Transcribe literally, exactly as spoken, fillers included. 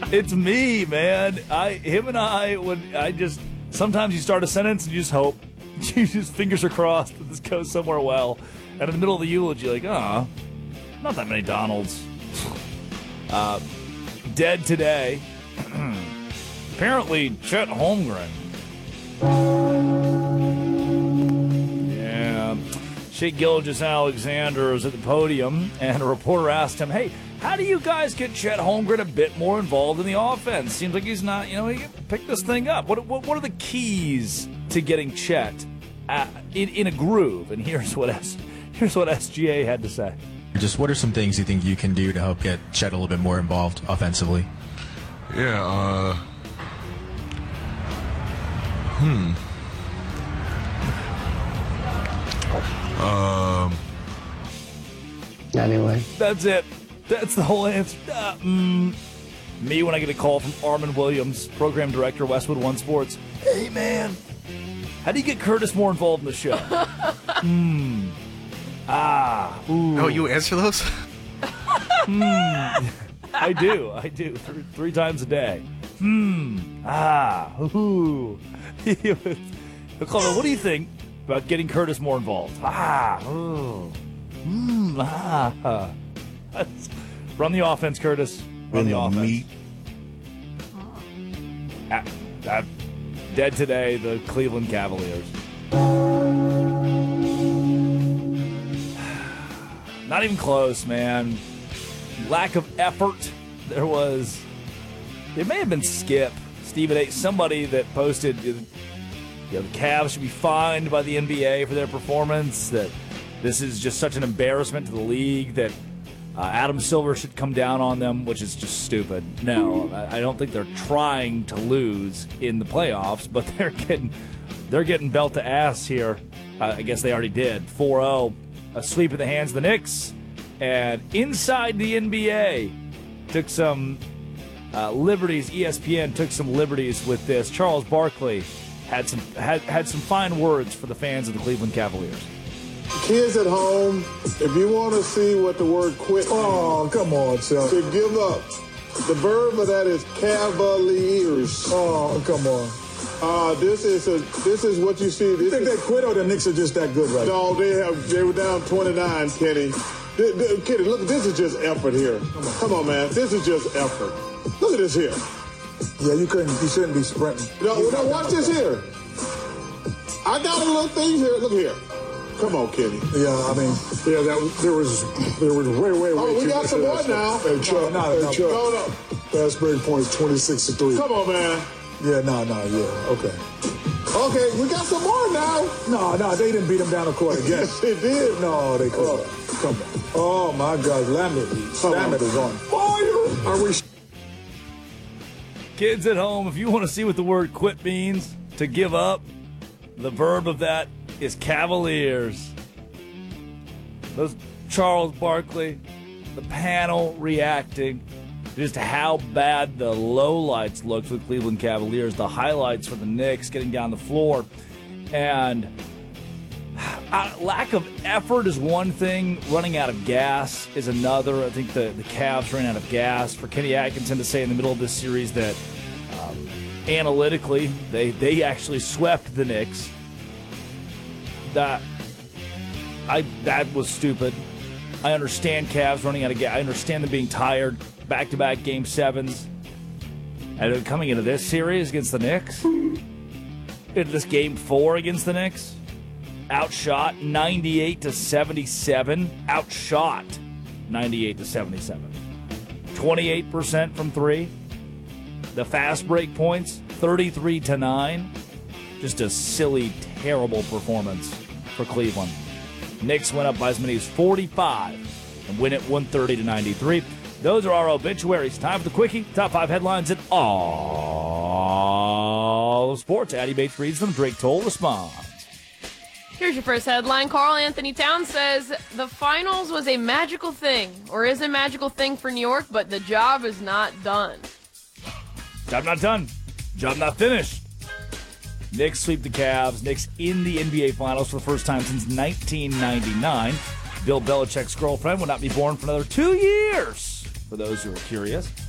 It's me, man. I, him and I, when I just, sometimes you start a sentence and you just hope. You just, fingers are crossed that this goes somewhere well. And in the middle of the eulogy, like, ah, oh, not that many Donalds. Uh, dead today. Apparently, Chet Holmgren. Yeah. Shea Gilgeous-Alexander was at the podium, and a reporter asked him, hey, how do you guys get Chet Holmgren a bit more involved in the offense? Seems like he's not, you know, he picked this thing up. What, what, what are the keys to getting Chet uh, in, in a groove? And here's what S, here's what S G A had to say. Just what are some things you think you can do to help get Chet a little bit more involved offensively? Yeah, uh... Hmm. Um... Anyway. That's it. That's the whole answer. Uh, mm, me when I get a call from Armin Williams, program director, Westwood One Sports. Hey, man, how do you get Curtis more involved in the show? Hmm. Ah. Ooh. Oh, you answer those? Hmm. I do. I do. Three, three times a day. Hmm. Ah. Ooh. He'll call me, what do you think about getting Curtis more involved? Ah. Ooh. Hmm. Ah. Run the offense, Curtis. Run the offense. Meat. Ah, ah, dead today, the Cleveland Cavaliers. Not even close, man. Lack of effort. There was, it may have been Skip, Stephen A., somebody that posted, you know, the Cavs should be fined by the N B A for their performance, that this is just such an embarrassment to the league, that Uh, Adam Silver should come down on them, which is just stupid. No, I, I don't think they're trying to lose in the playoffs, but they're getting they're getting belt to ass here. Uh, I guess they already did. four oh, a sweep at the hands of the Knicks. And inside the N B A, took some uh, liberties. E S P N took some liberties with this. Charles Barkley had some had, had some fine words for the fans of the Cleveland Cavaliers. Kids at home, if you want to see what the word quit means, oh, come on, Chuck. To give up. The verb of that is cavaliers. Oh, come on. Uh, this is a this is what you see. This you think is, they quit or the Knicks are just that good right no, now? they have they were down twenty-nine, Kenny. They, they, Kenny, look, this is just effort here. Come on. Come on, man. This is just effort. Look at this here. Yeah, you couldn't. You shouldn't be sprinting. No, no, watch this here. I got a little thing here. Look here. Come on, Kenny. Yeah, I mean, yeah, that was, there was there was way, way, way. Oh, we got some more now. Hey, Chuck, no, no, hey, no, Chuck. no, no. Fast break points, twenty-six to three. Come on, man. Yeah, no, no, yeah, okay. Okay, we got some more now. No, no, they didn't beat them down the court again. Yes, they did. No, they couldn't. Oh, come on. Oh my God, Lambert, Lambert is on fire. Are we? Kids at home, if you want to see what the word quit means, to give up, the verb of that is cavaliers. Those Charles Barkley, the panel reacting just to how bad the lowlights looked for the Cleveland Cavaliers, the highlights for the Knicks getting down the floor. And uh, lack of effort is one thing. Running out of gas is another. I think the, the Cavs ran out of gas. For Kenny Atkinson to say in the middle of this series that um, analytically they, they actually swept the Knicks, that I that was stupid. I understand Cavs running out of gas. I understand them being tired. Back-to-back game sevens. And coming into this series against the Knicks, into this game four against the Knicks, outshot ninety-eight to seventy-seven. Outshot ninety-eight to seventy-seven. twenty-eight percent from three. The fast break points, thirty-three to nine. Just a silly, terrible performance for Cleveland. Knicks went up by as many as forty-five and win it one thirty to ninety-three. Those are our obituaries. Time for the quickie. Top five headlines in all of sports. Addie Bates reads them. Drake Toll responds. Here's your first headline. Karl Anthony Towns says the finals was a magical thing, or is a magical thing for New York, but the job is not done. Job not done. Job not finished. Knicks sweep the Cavs. Knicks in the N B A Finals for the first time since nineteen ninety-nine. Bill Belichick's girlfriend will not be born for another two years, for those who are curious.